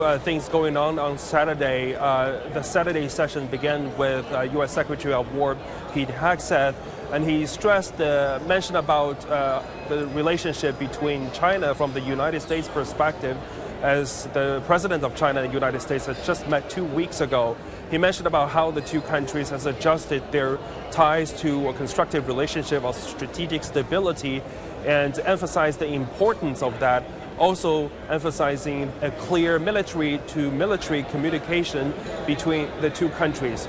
Things going on Saturday. The Saturday session began with U.S. Secretary of War Pete Hegseth, and he stressed mentioned about the relationship between China from the United States perspective, as the president of China and the United States has just met 2 weeks ago. He mentioned about how the two countries has adjusted their ties to a constructive relationship of strategic stability and emphasized the importance of that, also emphasizing a clear military-to-military communication between the two countries.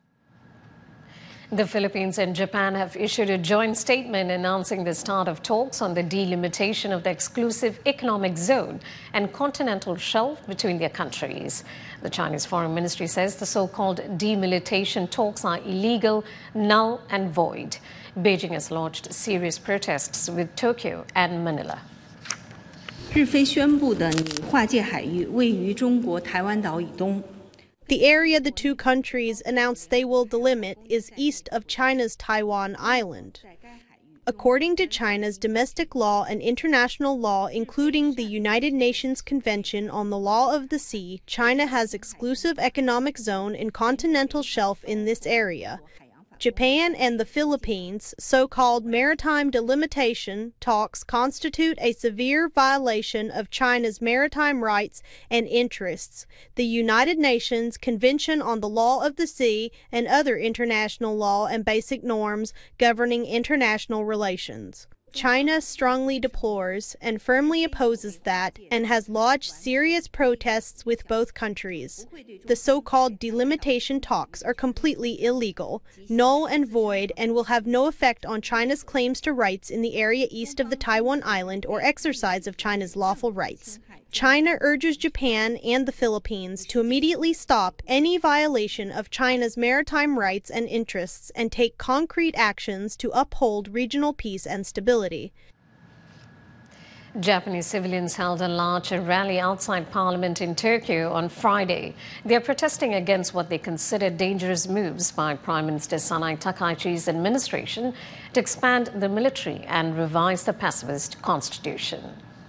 The Philippines and Japan have issued a joint statement announcing the start of talks on the delimitation of the exclusive economic zone and continental shelf between their countries. The Chinese Foreign Ministry says the so-called demilitation talks are illegal, null and void. Beijing has launched serious protests with Tokyo and Manila. 日菲宣布的拟划界海域位于中国台湾岛以东。 The area the two countries announced they will delimit is east of China's Taiwan Island. According to China's domestic law and international law, including the United Nations Convention on the Law of the Sea, China has exclusive economic zone and continental shelf in this area. Japan and the Philippines' so-called maritime delimitation talks constitute a severe violation of China's maritime rights and interests, the United Nations Convention on the Law of the Sea, and other international law and basic norms governing international relations. China strongly deplores and firmly opposes that and has lodged serious protests with both countries. The so-called delimitation talks are completely illegal, null and void, and will have no effect on China's claims to rights in the area east of the Taiwan Island or exercise of China's lawful rights. China urges Japan and the Philippines to immediately stop any violation of China's maritime rights and interests and take concrete actions to uphold regional peace and stability. Japanese civilians held a large rally outside Parliament in Tokyo on Friday. They are protesting against what they consider dangerous moves by Prime Minister Sanai Takaichi's administration to expand the military and revise the pacifist constitution.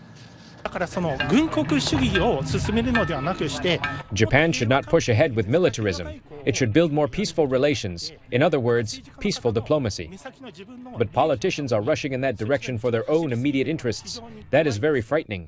Japan should not push ahead with militarism. It should build more peaceful relations. In other words, peaceful diplomacy. But politicians are rushing in that direction for their own immediate interests. That is very frightening.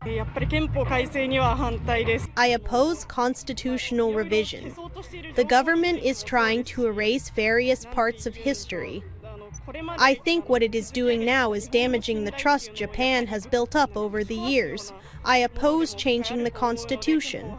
I oppose constitutional revision. The government is trying to erase various parts of history. I think what it is doing now is damaging the trust Japan has built up over the years. I oppose changing the constitution.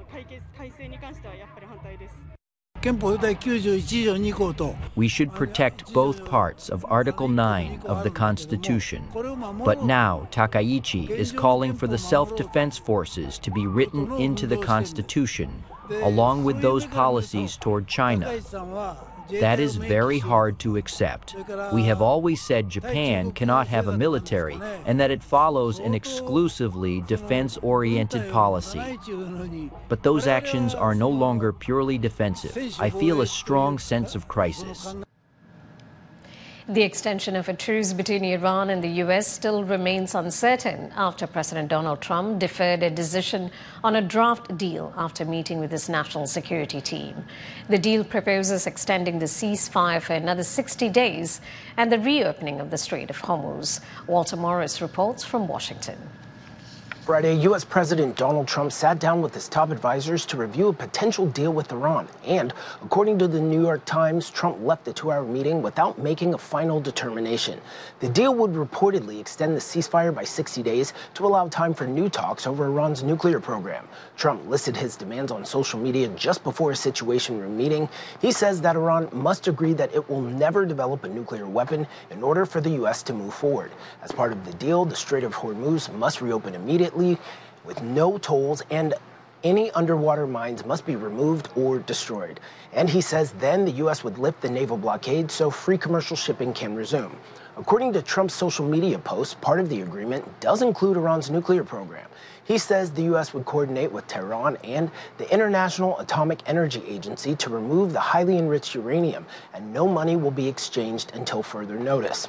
We should protect both parts of Article 9 of the Constitution. But now Takaichi is calling for the self-defense forces to be written into the Constitution, along with those policies toward China. That is very hard to accept. We have always said Japan cannot have a military and that it follows an exclusively defense-oriented policy. But those actions are no longer purely defensive. I feel a strong sense of crisis. The extension of a truce between Iran and the U.S. still remains uncertain after President Donald Trump deferred a decision on a draft deal after meeting with his national security team. The deal proposes extending the ceasefire for another 60 days and the reopening of the Strait of Hormuz. Walter Morris reports from Washington. Friday, U.S. President Donald Trump sat down with his top advisors to review a potential deal with Iran. And according to the New York Times, Trump left the two-hour meeting without making a final determination. The deal would reportedly extend the ceasefire by 60 days to allow time for new talks over Iran's nuclear program. Trump listed his demands on social media just before a Situation Room meeting. He says that Iran must agree that it will never develop a nuclear weapon in order for the U.S. to move forward. As part of the deal, the Strait of Hormuz must reopen immediately with no tolls, and any underwater mines must be removed or destroyed. And he says then the U.S. would lift the naval blockade so free commercial shipping can resume. According to Trump's social media posts, part of the agreement does include Iran's nuclear program. He says the U.S. would coordinate with Tehran and the International Atomic Energy Agency to remove the highly enriched uranium, and no money will be exchanged until further notice.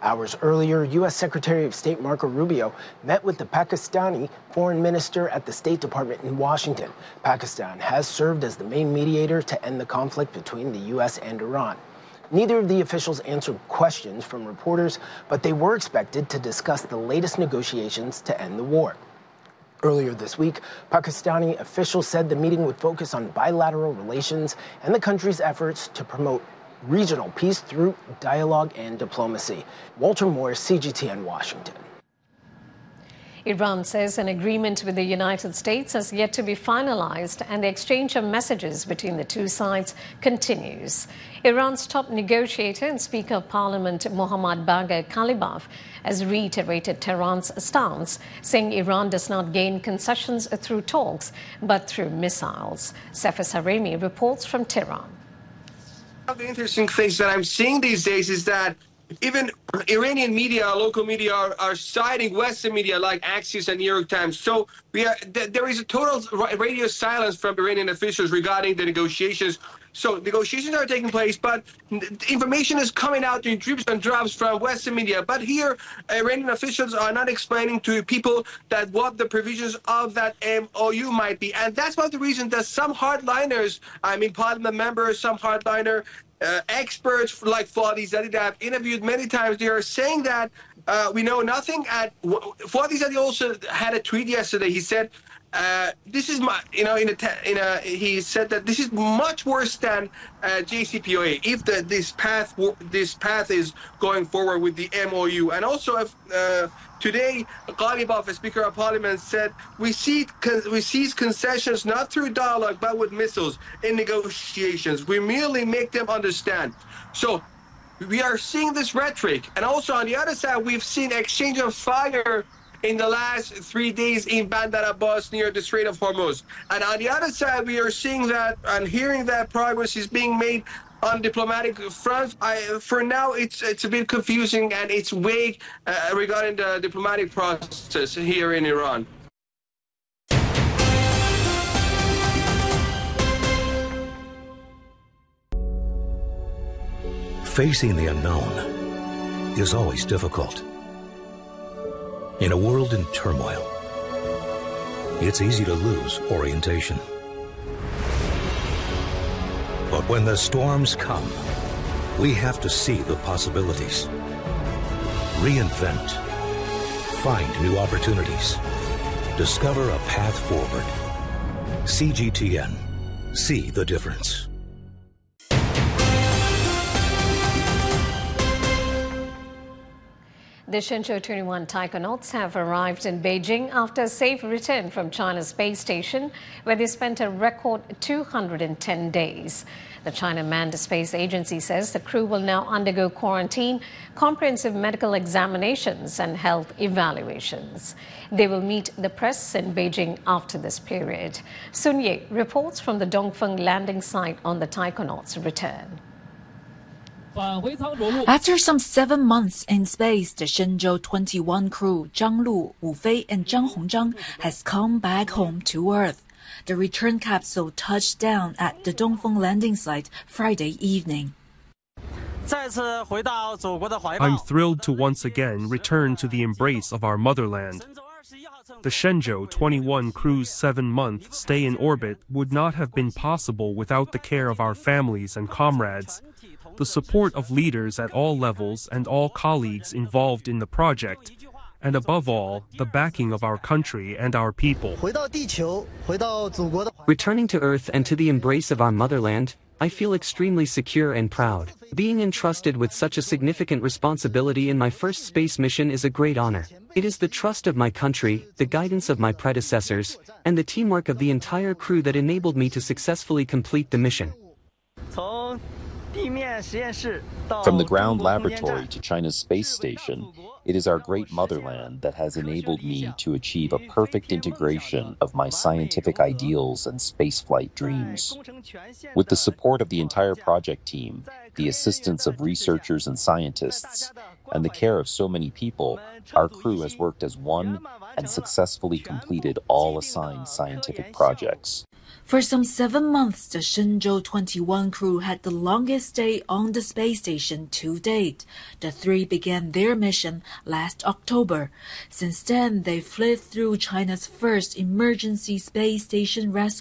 Hours earlier, U.S. Secretary of State Marco Rubio met with the Pakistani foreign minister at the State Department in Washington. Pakistan has served as the main mediator to end the conflict between the U.S. and Iran. Neither of the officials answered questions from reporters, but they were expected to discuss the latest negotiations to end the war. Earlier this week, Pakistani officials said the meeting would focus on bilateral relations and the country's efforts to promote regional peace through dialogue and diplomacy. Walter Moore, CGTN, Washington. Iran says an agreement with the United States has yet to be finalized, and the exchange of messages between the two sides continues. Iran's top negotiator and Speaker of Parliament Mohammad Bagher Khalibaf has reiterated Tehran's stance, saying Iran does not gain concessions through talks, but through missiles. Sefas Haremi reports from Tehran. One of the interesting things that I'm seeing these days is that even Iranian media, local media, are citing Western media like Axios and New York Times. So there is a total radio silence from Iranian officials regarding the negotiations. So negotiations are taking place, but information is coming out in drips and drops from Western media. But here, Iranian officials are not explaining to people that what the provisions of that MOU might be. And that's one of the reasons that some hardliners, parliament members, some hardliner experts like Fadi Zadeh that I've interviewed many times, they are saying that we know nothing. Fadi Zadeh also had a tweet yesterday. He said, this is my, he said that this is much worse than JCPOA if this path is going forward with the MOU. And also, today, Ghalibaf, a Speaker of Parliament, said we see concessions not through dialogue but with missiles in negotiations. We merely make them understand. So we are seeing this rhetoric, and also on the other side, we've seen exchange of fire in the last 3 days in Bandar Abbas near the Strait of Hormuz. And on the other side, we are seeing that and hearing that progress is being made on diplomatic fronts. For now, it's a bit confusing and it's vague regarding the diplomatic process here in Iran. Facing the unknown is always difficult. In a world in turmoil, it's easy to lose orientation. But when the storms come, we have to see the possibilities. Reinvent. Find new opportunities. Discover a path forward. CGTN. See the difference. The Shenzhou 21 taikonauts have arrived in Beijing after a safe return from China's space station, where they spent a record 210 days. The China Manned Space Agency says the crew will now undergo quarantine, comprehensive medical examinations, and health evaluations. They will meet the press in Beijing after this period. Sun Ye reports from the Dongfeng landing site on the taikonauts' return. After some 7 months in space, the Shenzhou 21 crew Zhang Lu, Wu Fei, and Zhang Hongzhang has come back home to Earth. The return capsule touched down at the Dongfeng landing site Friday evening. I'm thrilled to once again return to the embrace of our motherland. The Shenzhou 21 crew's 7-month stay in orbit would not have been possible without the care of our families and comrades, the support of leaders at all levels and all colleagues involved in the project, and above all, the backing of our country and our people. Returning to Earth and to the embrace of our motherland, I feel extremely secure and proud. Being entrusted with such a significant responsibility in my first space mission is a great honor. It is the trust of my country, the guidance of my predecessors, and the teamwork of the entire crew that enabled me to successfully complete the mission. From the ground laboratory to China's space station, it is our great motherland that has enabled me to achieve a perfect integration of my scientific ideals and spaceflight dreams. With the support of the entire project team, the assistance of researchers and scientists, and the care of so many people, our crew has worked as one and successfully completed all assigned scientific projects. For some 7 months, the Shenzhou 21 crew had the longest stay on the space station to date. The three began their mission last October. Since then, they flew through China's first emergency space station rescue